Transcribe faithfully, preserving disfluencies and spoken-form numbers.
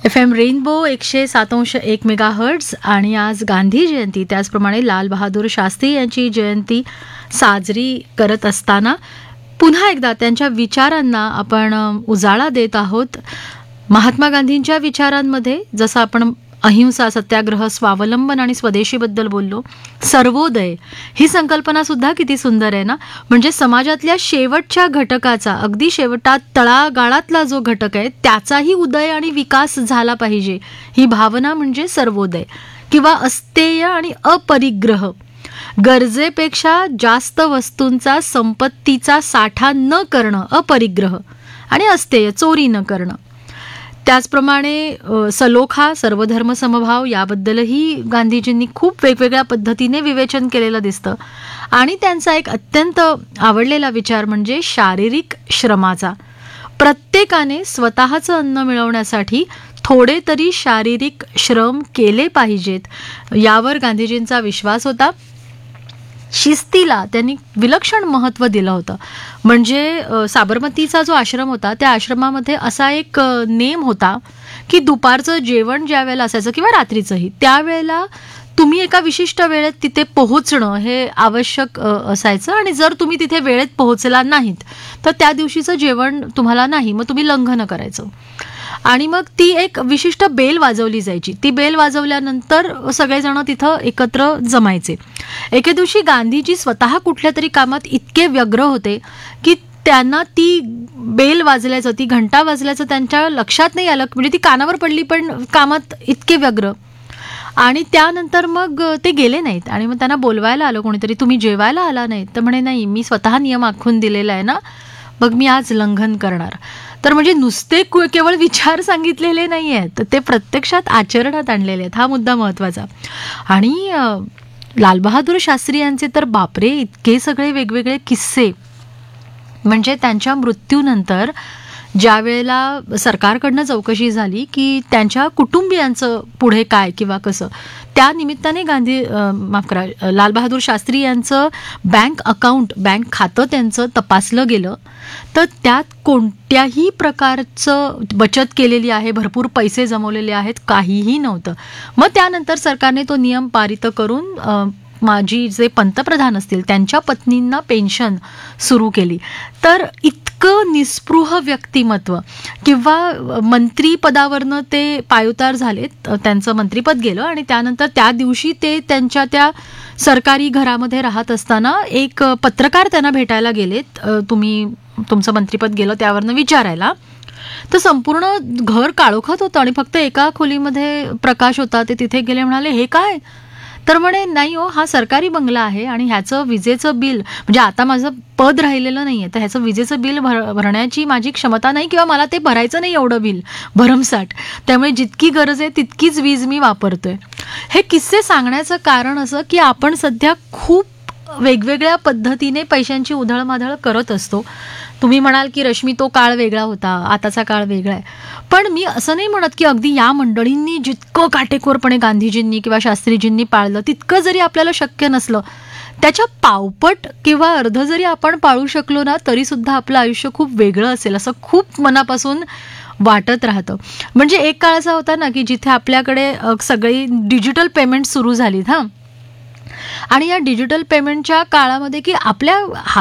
F M rainbow एकशे सात अंश एक मेगा हर्ट्ज आणि आज गांधी जयंती, त्याचप्रमाणे लाल बहादूर शास्त्री यांची जयंती साजरी करत असताना पुन्हा एकदा त्यांच्या विचारांना आपण उजाळा देत आहोत. महात्मा गांधींच्या विचारांमध्ये जसं आपण अहिंसा, सत्याग्रह, स्वावलंबन आणि स्वदेशीबद्दल बोललो, सर्वोदय ही संकल्पना सुद्धा किती सुंदर आहे ना. म्हणजे समाजातल्या शेवटच्या घटकाचा, अगदी शेवटात तळागाळातला जो घटक आहे त्याचाही उदय आणि विकास झाला पाहिजे, ही भावना म्हणजे सर्वोदय. किंवा अस्तेय आणि अपरिग्रह, गरजेपेक्षा जास्त वस्तूंचा, संपत्तीचा साठा न करणं, अपरिग्रह. आणि अस्तेय, चोरी न करणं. त्याचप्रमाणे सलोखा, सर्वधर्म समभाव, याबद्दलही गांधीजींनी खूप वेगवेगळ्या पद्धतीने विवेचन केलेलं दिसतं. आणि त्यांचा एक अत्यंत आवडलेला विचार म्हणजे शारीरिक श्रमाचा. प्रत्येकाने स्वतःचं अन्न मिळवण्यासाठी थोडे तरी शारीरिक श्रम केले पाहिजेत, यावर गांधीजींचा विश्वास होता. शिस्तीला त्यांनी विलक्षण महत्त्व दिलं होतं. म्हणजे साबरमतीचा जो आश्रम होता त्या आश्रमामध्ये असा एक नेम होता की दुपारचं जेवण ज्या वेळेला असायचं किंवा रात्रीचंही, त्यावेळेला तुम्ही एका विशिष्ट वेळेत तिथे पोहोचणं हे आवश्यक असायचं. आणि जर तुम्ही तिथे वेळेत पोहोचला नाहीत तर त्या दिवशीचं जेवण तुम्हाला नाही, मग तुम्ही लंघन करायचं. आणि मग ती एक विशिष्ट बेल वाजवली जायची. ती बेल वाजवल्यानंतर सगळेजण तिथं एकत्र जमायचे. एके दिवशी गांधीजी स्वतः कुठल्या तरी कामात इतके व्यग्र होते की त्यांना ती बेल वाजल्याचं, ती घंटा वाजल्याचं त्यांच्या लक्षात नाही आलं. म्हणजे ती कानावर पडली, पण कामात इतके व्यग्र. आणि त्यानंतर मग ते गेले नाहीत. आणि मग त्यांना बोलवायला आलं कोणीतरी, तुम्ही जेवायला आला नाहीत? तर म्हणे नाही, मी स्वतः नियम आखून दिलेला आहे ना, मग मी आज लंघन करणार. तर म्हणजे नुसते केवळ विचार सांगितलेले नाही आहेत, ते प्रत्यक्षात आचरणात आणलेले आहेत. हा मुद्दा महत्त्वाचा. आणि लालबहादूर शास्त्री यांचे तर बापरे, इतके सगळे वेगवेगळे किस्से. म्हणजे त्यांच्या मृत्यूनंतर ज्या वेळेला सरकारकडनं चौकशी झाली की त्यांच्या कुटुंबियांचं पुढे काय किंवा कसं, त्या निमित्ताने गांधी माफ करा लालबहादूर शास्त्री यांचं बँक अकाउंट, बँक खातं त्यांचं तपासलं गेलं. तर त्यात कोणत्याही प्रकारचं बचत केलेली आहे, भरपूर पैसे जमवलेले आहेत, काहीही नव्हतं. मग त्यानंतर सरकारने तो नियम पारित करून माजी जे पंतप्रधान असतील त्यांच्या पत्नींना पेन्शन सुरू केली. तर इतकं निस्पृह व्यक्तिमत्व. किंवा मंत्रीपदावरनं ते पायउतार झालेत, त्यांचं मंत्रीपद गेलं आणि त्यानंतर त्या दिवशी ते त्यांच्या त्या सरकारी घरामध्ये राहत असताना एक पत्रकार त्यांना भेटायला गेलेत, तुम्ही तुमचं मंत्रीपद गेलं त्यावरनं विचारायला. तर संपूर्ण घर काळोखात होतं आणि फक्त एका खोलीमध्ये प्रकाश होता. ते तिथे गेले, म्हणाले हे काय? तर म्हणे नाही हो, हा सरकारी बंगला आहे आणि ह्याचं विजेचं बिल, म्हणजे आता माझं पद राहिलेलं नाही आहे, तर ह्याचं विजेचं बिल भर भरण्याची माझी क्षमता नाही किंवा मला ते भरायचं नाही एवढं बिल भरमसाठ, त्यामुळे जितकी गरज आहे तितकीच वीज मी वापरतोय. हे किस्से सांगण्याचं कारण असं की आपण सध्या खूप वेगवेगळ्या पद्धतीने पैशांची उधळमाधळ करत असतो. तुम्ही म्हणाल की रश्मी, तो काळ वेगळा होता, आताचा काळ वेगळा आहे. पण मी असं नाही म्हणत की अगदी या मंडळींनी जितकं काटेकोरपणे गांधीजींनी किंवा शास्त्रीजींनी पाळलं तितकं जरी आपल्याला शक्य नसलं, त्याच्या पावपट किंवा अर्ध जरी आपण पाळू शकलो ना, तरी सुद्धा आपलं आयुष्य खूप वेगळं असेल असं खूप मनापासून वाटत राहतं. म्हणजे एक काळ असा होता ना की जिथे आपल्याकडे सगळी डिजिटल पेमेंट सुरू झालीत. हां, आणि या डिजिटल पेमेंटच्या काळामध्ये की आपल्या